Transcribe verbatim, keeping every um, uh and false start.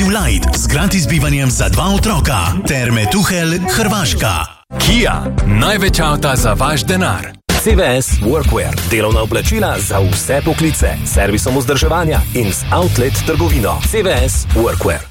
Exclusive Light z gratis bivanjem za dva otroka ter Metuhelj, Hrvaška. Kia, največ avta za vaš denar. C V S Workwear, delovna oblačila za vse poklice, servisom vzdrževanja in z outlet trgovino. C V S Workwear.